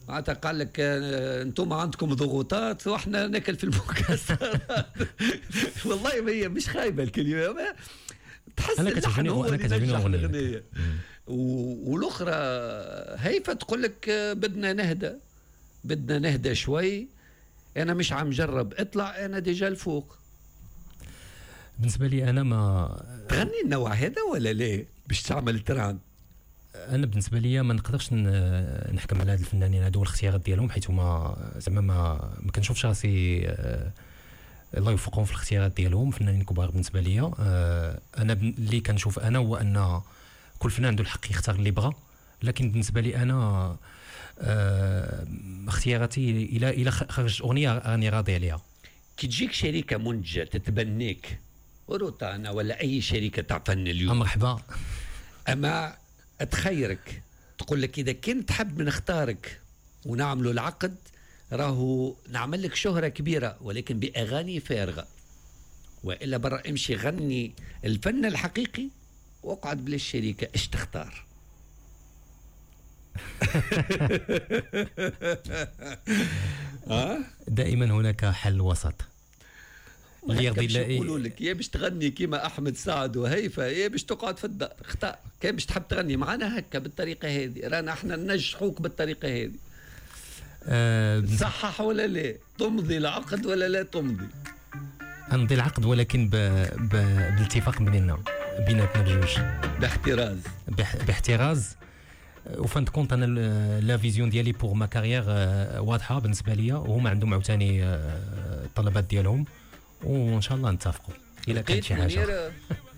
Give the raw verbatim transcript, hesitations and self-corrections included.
معناتها قال لك آه، انتم عندكم ضغوطات واحنا ناكل في المكسرات. والله هي مش خايبه الكلمه، تحس انا كتعجبني وانا كتعجبني الاغنيه. والاخرى هيفا تقول لك آه، بدنا نهدى، بدنا نهدى شوي، انا مش عم جرب اطلع، انا ديجا الفوق. بالنسبه لي انا ما تغني النوع هذا ولا لا باش تعمل تران؟ انا بالنسبه لي ما نقدرش نحكم على هاد الفنانين هادو والاختيارات ديالهم، حيت هما زعما ما ما كنشوفش راسي الله يوفقهم في الاختيارات ديالهم، فنانين كبار بالنسبه لي. انا اللي كنشوف انا هو ان كل فنان عنده الحق يختار اللي بغى، لكن بالنسبه لي انا اختياراتي الى الى خرج اغنيه راني راضي عليها. كي تجيك شركه منتجه تتبنيك روتانا ولا اي شركه تاع فن اليوم، مرحبا، اما تخيرك تقول لك اذا كنت تحب نختارك ونعملوا العقد، راهو نعمل لك شهره كبيره ولكن باغاني فارغه، والا برا امشي غني الفن الحقيقي واقعد بلا الشركه، ايش تختار؟ دائما هناك حل وسط اللي يرضي الله. يقولوا لك يا باش تغني كيما احمد سعد وهيفا، يا باش تقعد في الدار، اختار. كان باش تحب تغني معنا هكا بالطريقه هذه، رانا احنا ننجحوك بالطريقه هذه. أه صحح ولا لا؟ تمضي العقد ولا لا تمضي؟ نمضي العقد ولكن ب... ب... بالاتفاق بيننا بيناتنا بجوج، باحتراز باحتراز وفان كونت انا لا فيزيون ديالي بوغ ما كارير واضحه بالنسبه ليا، وهما عندهم عاوتاني الطلبات ديالهم، وان شاء الله نتفقوا الى كانت شي حاجه.